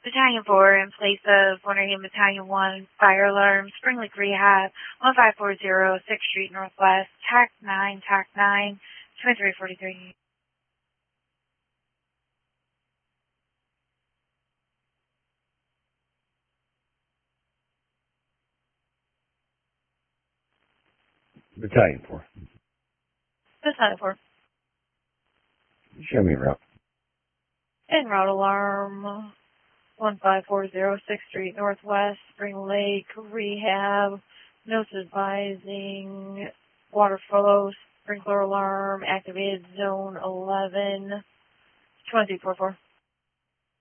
Battalion 4 in place of Wondering Battalion 1, fire alarm, Spring Lake Rehab, 1540 6th Street Northwest, TAC 9, 2343. Battalion 4. Battalion 4. Show me a route. En route alarm, 1540 6th Street Northwest, Spring Lake Rehab, notes advising, water flow, sprinkler alarm, activated zone 11, 2244.